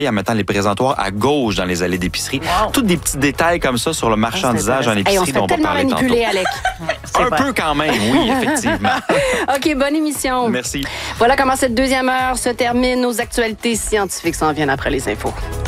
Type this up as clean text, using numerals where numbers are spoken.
en mettant les présentoirs à gauche dans les allées d'épicerie. Wow. Tous des petits détails comme ça sur le marchandisage en épicerie on se fait dont on va tellement parler tantôt. manipuler, Alec. Un peu quand même, oui, effectivement. OK, bonne émission. Merci. Voilà comment cette deuxième heure se termine. Nos actualités scientifiques s'en viennent après les infos.